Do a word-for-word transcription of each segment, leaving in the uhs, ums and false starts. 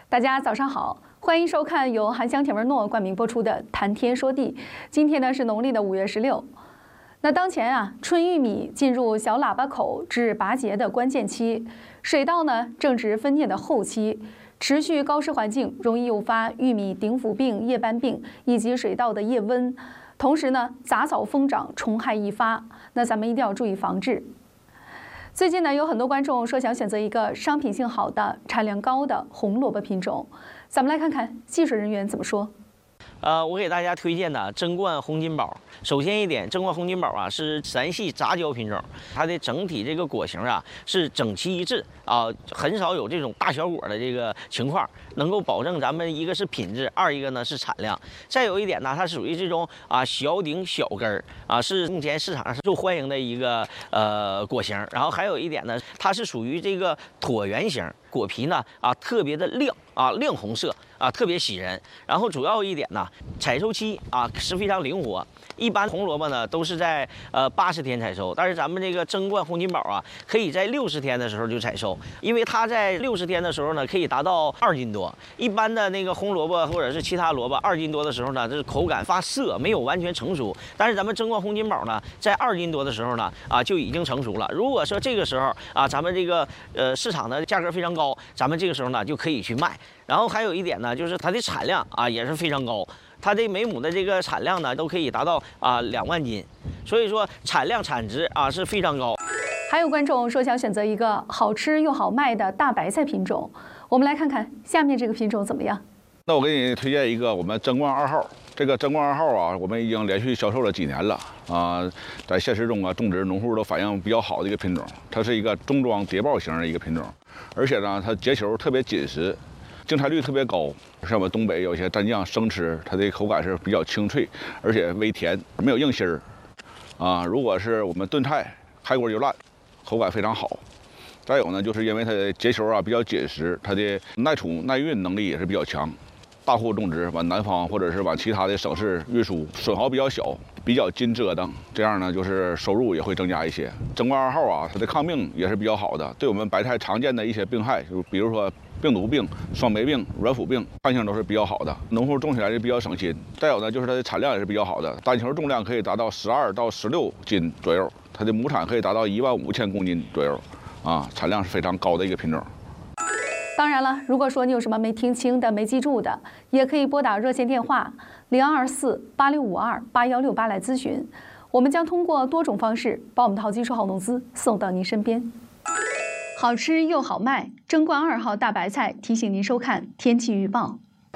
大家早上好，欢迎收看由韩湘、田文诺冠名播出的《谈天说地》。今天呢是农历的五月十六。那当前啊，春玉米进入小喇叭口至拔节的关键期，水稻呢正值分蘖的后期，持续高湿环境容易诱发玉米顶腐病、叶斑病以及水稻的叶瘟。同时呢，杂草疯长，虫害易发，那咱们一定要注意防治。最近呢，有很多观众说想选择一个商品性好的、产量高的红萝卜品种，咱们来看看技术人员怎么说。 呃，我给大家推荐的珍冠红金宝。首先一点，珍冠红金宝啊是山系杂交品种，它的整体这个果形啊是整齐一致啊，很少有这种大小果的这个情况，能够保证咱们一个是品质，二一个呢是产量。再有一点呢，它属于这种啊小顶小根儿啊，是目前市场上是受欢迎的一个呃果形。然后还有一点呢，它是属于这个椭圆形，果皮呢啊特别的亮啊亮红色啊，特别喜人。然后主要一点呢，采收期啊是非常灵活。一般红萝卜呢都是在呃八十天采收，但是咱们这个珍冠红金宝啊，可以在六十天的时候就采收，因为它在六十天的时候呢，可以达到二斤多。一般的那个红萝卜或者是其他萝卜二斤多的时候呢，这是口感发涩，没有完全成熟。但是咱们珍冠红金宝呢，在二斤多的时候呢，啊就已经成熟了。如果说这个时候啊，咱们这个呃市场的价格非常高，咱们这个时候呢就可以去卖。然后还有一点呢，就是它的产量啊也是非常高。它这每亩的这个产量呢，都可以达到啊两万斤，所以说产量产值啊是非常高。 还有观众说想选择一个好吃又好卖的大白菜品种，我们来看看下面这个品种怎么样。 那我给你推荐一个我们珍冠二号，这个珍冠二号啊，我们已经连续销售了几年了啊，在现实中啊，种植农户都反映比较好的一个品种，它是一个中装谍报型的一个品种，而且呢，它结球特别紧实。净菜率特别高，像我们东北有些蘸酱生吃，它的口感是比较清脆，而且微甜，没有硬芯儿。啊，如果是我们炖菜，开锅就烂，口感非常好。再有呢，就是因为它的结球啊比较紧实，它的耐储耐运能力也是比较强。大户种植往南方或者是往其他的省市运输，损耗比较小，比较经折腾，这样呢就是收入也会增加一些。珍冠二号啊，它的抗病也是比较好的，对我们白菜常见的一些病害，就比如说病毒病、霜霉病、软腐病，抗性都是比较好的，农户种起来就比较省心。再有呢，就是它的产量也是比较好的，单球重量可以达到十二到十六斤左右，它的亩产可以达到一万五千公斤左右，啊，产量是非常高的一个品种。 当然了，如果说你有什么没听清的、没记住的，也可以拨打热线电话零二四八六五二八幺六八来咨询，我们将通过多种方式把我们淘金说好农资送到您身边。好吃又好卖，珍冠二号大白菜提醒您收看天气预报。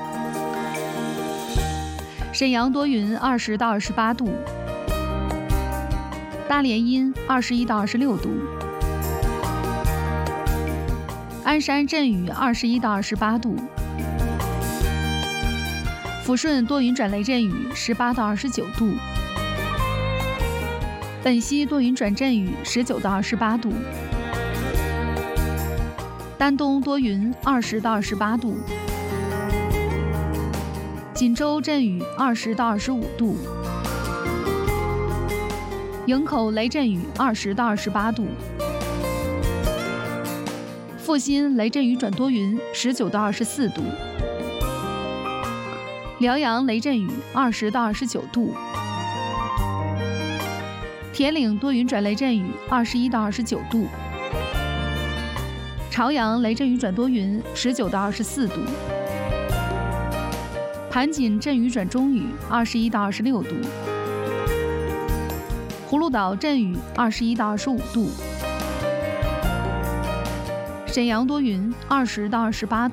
沈阳多云，二十到二十八度；大连阴，二十一到二十六度；鞍山阵雨，二十一到二十八度；抚顺多云转雷阵雨，十八到二十九度；本溪多云转阵雨，十九到二十八度；丹东多云，二十到二十八度；锦州阵雨，二十到二十五度；营口雷阵雨，二十到二十八度；阜新雷阵雨转多云，十九到二十四度；辽阳雷阵雨，二十到二十九度；铁岭多云转雷阵雨，二十一到二十九度；朝阳雷阵雨转多云，十九到二十四度；盘锦阵雨转中雨，二十一到二十六度；葫芦岛阵雨，二十一到二十五度；沈阳多云，二十到二十八度。